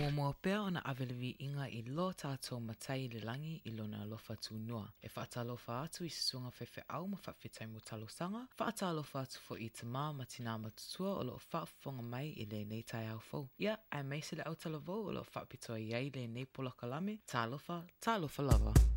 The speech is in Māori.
Mua pea ona awelewi inga I lo tātou matai le langi I lona alofa tūnua. E whaatalofa atu I sisunga whewhe au ma whawhetai mo talosanga. Whaatalofa atu fo I te mā ma tina matutua o lo whaafonga mai I le nei tai au fau. Ia, ai meise le au talavou o lo whaapitoa I ai le nei polakalame. Talofa lava.